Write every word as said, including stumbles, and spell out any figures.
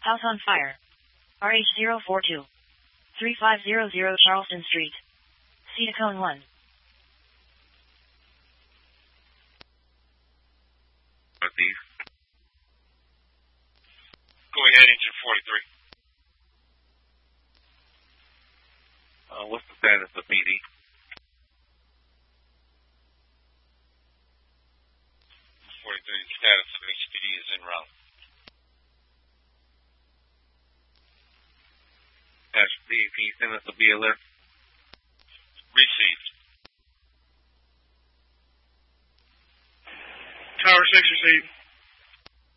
House on fire. R H zero four two. three five zero zero Charleston Street. Cedacone one. Northeast. Go ahead, engine forty-three. Uh, what's the status of P D? forty-three, the status of H P D is en route. Dash D, can you send us a B L S? Received. Tower six received.